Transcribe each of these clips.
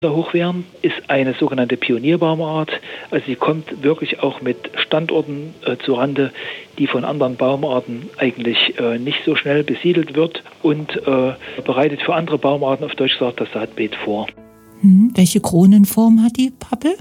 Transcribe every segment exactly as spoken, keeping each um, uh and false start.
Der Hochwehren ist eine sogenannte Pionierbaumart. Also sie kommt wirklich auch mit Standorten äh, zurande, die von anderen Baumarten eigentlich äh, nicht so schnell besiedelt wird und äh, bereitet für andere Baumarten, auf Deutsch gesagt, das Saatbeet vor. Hm, welche Kronenform hat die Pappel?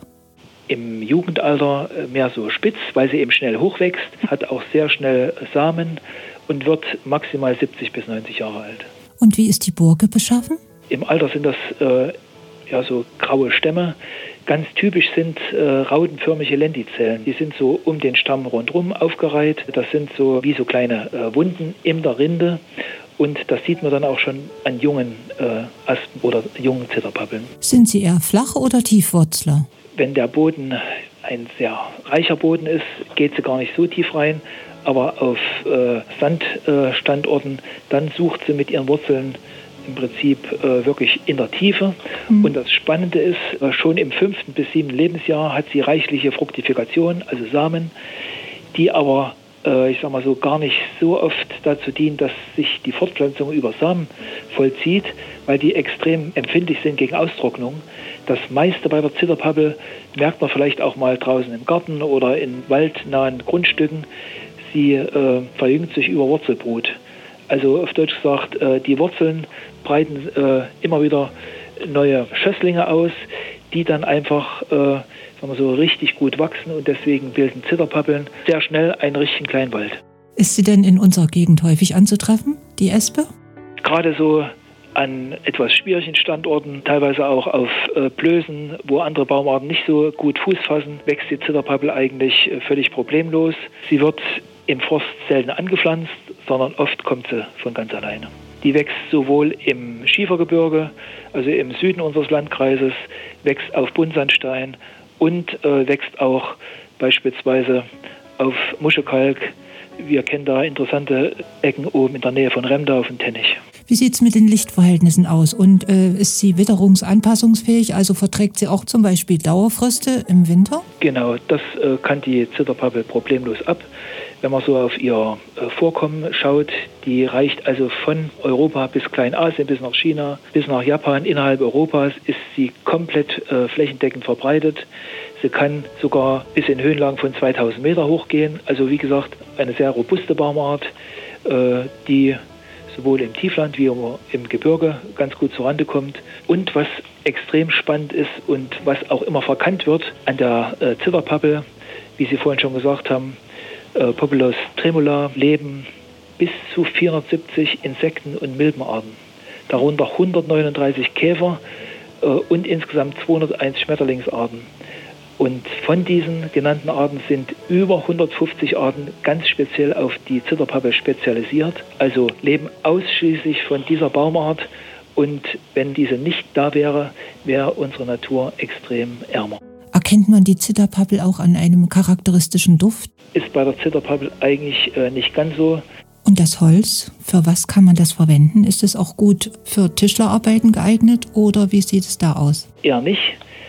Im Jugendalter mehr so spitz, weil sie eben schnell hochwächst, hat auch sehr schnell Samen und wird maximal siebzig bis neunzig Jahre alt. Und wie ist die Burge beschaffen? Im Alter sind das äh, ja so graue Stämme. Ganz typisch sind äh, rautenförmige Lentizellen. Die sind so um den Stamm rundherum aufgereiht. Das sind so wie so kleine äh, Wunden in der Rinde. Und das sieht man dann auch schon an jungen äh, Aspen oder jungen Zitterpappeln. Sind sie eher flach oder Tiefwurzler? Wenn der Boden ein sehr reicher Boden ist, geht sie gar nicht so tief rein. Aber auf äh, Sandstandorten, äh, dann sucht sie mit ihren Wurzeln im Prinzip äh, wirklich in der Tiefe. Mhm. Und das Spannende ist, äh, schon im fünften bis siebten Lebensjahr hat sie reichliche Fruktifikation, also Samen, die aber, äh, ich sag mal so, gar nicht so oft dazu dienen, dass sich die Fortpflanzung über Samen vollzieht, weil die extrem empfindlich sind gegen Austrocknung. Das meiste bei der Zitterpappel merkt man vielleicht auch mal draußen im Garten oder in waldnahen Grundstücken. Sie äh, verjüngt sich über Wurzelbrut. Also auf Deutsch gesagt, äh, die Wurzeln breiten äh, immer wieder neue Schösslinge aus, die dann einfach äh, sagen wir so, richtig gut wachsen und deswegen bilden Zitterpappeln sehr schnell einen richtigen Kleinwald. Ist sie denn in unserer Gegend häufig anzutreffen, die Espe? Gerade so an etwas schwierigen Standorten, teilweise auch auf äh, Blößen, wo andere Baumarten nicht so gut Fuß fassen, wächst die Zitterpappel eigentlich äh, völlig problemlos. Sie wird im Forst selten angepflanzt, sondern oft kommt sie von ganz alleine. Die wächst sowohl im Schiefergebirge, also im Süden unseres Landkreises, wächst auf Buntsandstein und äh, wächst auch beispielsweise auf Muschekalk. Wir kennen da interessante Ecken oben in der Nähe von Remda auf dem Tettich. Wie sieht es mit den Lichtverhältnissen aus? Und äh, ist sie witterungsanpassungsfähig? Also verträgt sie auch zum Beispiel Dauerfröste im Winter? Genau, das äh, kann die Zitterpappel problemlos ab. Wenn man so auf ihr äh, Vorkommen schaut, die reicht also von Europa bis Kleinasien, bis nach China, bis nach Japan. Innerhalb Europas ist sie komplett äh, flächendeckend verbreitet. Sie kann sogar bis in Höhenlagen von zweitausend Meter hochgehen. Also wie gesagt, eine sehr robuste Baumart, äh, die sowohl im Tiefland wie auch im Gebirge ganz gut zurande kommt. Und was extrem spannend ist und was auch immer verkannt wird an der äh, Zitterpappel, wie Sie vorhin schon gesagt haben, äh, Populus tremula, leben bis zu vierhundertsiebzig Insekten- und Milbenarten, darunter hundertneununddreißig Käfer äh, und insgesamt zweihunderteins Schmetterlingsarten. Und von diesen genannten Arten sind über hundertfünfzig Arten ganz speziell auf die Zitterpappel spezialisiert, also leben ausschließlich von dieser Baumart. Und wenn diese nicht da wäre, wäre unsere Natur extrem ärmer. Erkennt man die Zitterpappel auch an einem charakteristischen Duft? Ist bei der Zitterpappel eigentlich äh, nicht ganz so. Und das Holz, für was kann man das verwenden? Ist es auch gut für Tischlerarbeiten geeignet oder wie sieht es da aus? Eher nicht.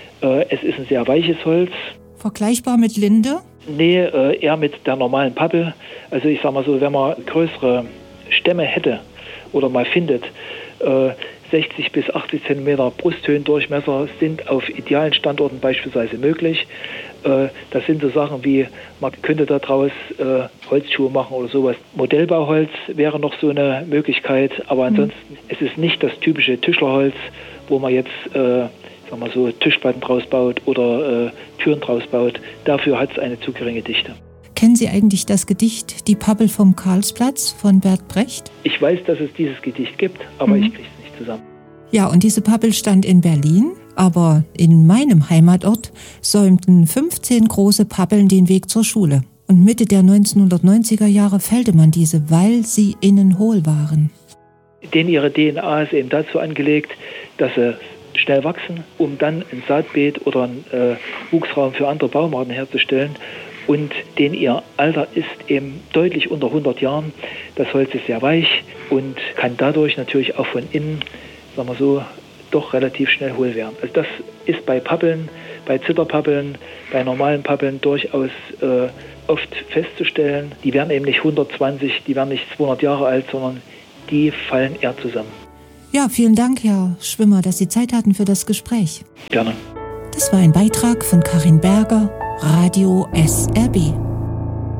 Es ist ein sehr weiches Holz. Vergleichbar mit Linde? Nee, eher mit der normalen Pappel. Also ich sag mal so, wenn man größere Stämme hätte oder mal findet, sechzig bis achtzig Zentimeter Brusthöhendurchmesser sind auf idealen Standorten beispielsweise möglich. Das sind so Sachen wie, man könnte daraus Holzschuhe machen oder sowas. Modellbauholz wäre noch so eine Möglichkeit, aber ansonsten mhm. es ist nicht das typische Tischlerholz, wo man jetzt wenn man so Tischplatten draus baut oder äh, Türen draus baut. Dafür hat es eine zu geringe Dichte. Kennen Sie eigentlich das Gedicht Die Pappel vom Karlsplatz von Bert Brecht? Ich weiß, dass es dieses Gedicht gibt, aber mhm. ich kriege es nicht zusammen. Ja, und diese Pappel stand in Berlin, aber in meinem Heimatort säumten fünfzehn große Pappeln den Weg zur Schule. Und Mitte der neunzehnhundertneunziger Jahre fällte man diese, weil sie innen hohl waren. Denn ihre D N A ist eben dazu angelegt, dass sie schnell wachsen, um dann ein Saatbeet oder einen äh, Wuchsraum für andere Baumarten herzustellen. Und denn ihr Alter ist eben deutlich unter hundert Jahren. Das Holz ist sehr weich und kann dadurch natürlich auch von innen, sagen wir so, doch relativ schnell hohl werden. Also das ist bei Pappeln, bei Zitterpappeln, bei normalen Pappeln durchaus äh, oft festzustellen. Die werden eben nicht hundertzwanzig, die werden nicht zweihundert Jahre alt, sondern die fallen eher zusammen. Ja, vielen Dank, Herr Schwimmer, dass Sie Zeit hatten für das Gespräch. Gerne. Das war ein Beitrag von Karin Berger, Radio S R B.